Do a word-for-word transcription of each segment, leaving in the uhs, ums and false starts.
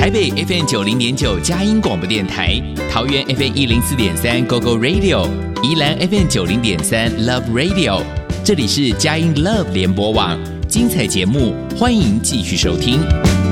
台北 F M 九零点九佳音广播电台，桃园 F M 一零四点三 Go Go Radio， 宜兰 F M 九零点三 Love Radio。这里是佳音 Love 联播网，精彩节目欢迎继续收听。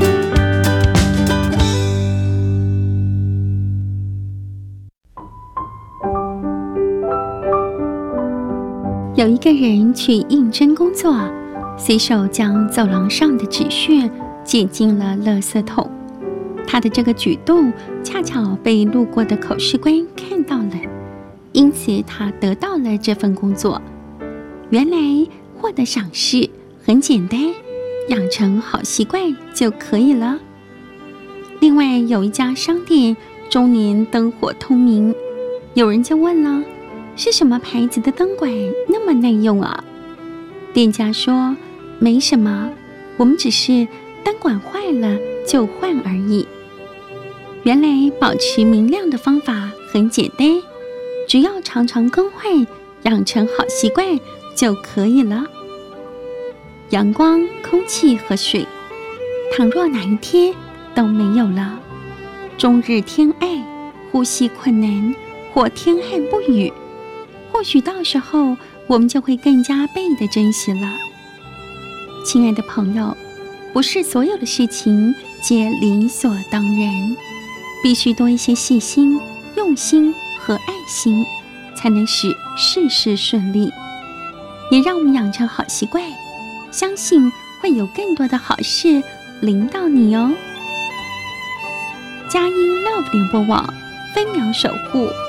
有一个人去应征工作，随手将走廊上的纸屑捡进了垃圾桶。他的这个举动恰巧被路过的口试官看到了，因此他得到了这份工作。原来获得赏识很简单，养成好习惯就可以了。另外有一家商店终年灯火通明，有人就问了，是什么牌子的灯管那么耐用啊？店家说，没什么，我们只是灯管坏了就换而已。原来保持明亮的方法很简单，只要常常更换，养成好习惯就可以了。阳光、空气和水，倘若哪一天都没有了，终日天暗，呼吸困难，或天旱不雨，或许到时候我们就会更加倍的珍惜了。亲爱的朋友，不是所有的事情皆理所当然，必须多一些细心、用心和爱心，才能使事事顺利。也让我们养成好习惯，相信会有更多的好事临到你哦。佳音 Love 联播网，分秒守护